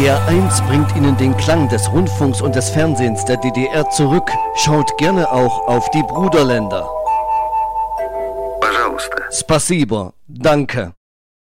NDR 1 bringt Ihnen den Klang des Rundfunks und des Fernsehens der DDR zurück. Schaut gerne auch auf die Bruderländer. Spasibo, danke.